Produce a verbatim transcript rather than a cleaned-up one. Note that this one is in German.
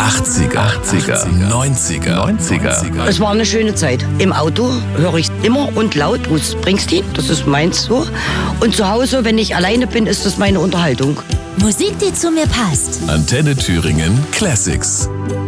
achtziger, achtziger, neunziger, neunziger. Es war eine schöne Zeit. Im Auto höre ich immer und laut Bruce Springsteen, das ist meins so. Und zu Hause, wenn ich alleine bin, ist das meine Unterhaltung. Musik, die zu mir passt. Antenne Thüringen Classics.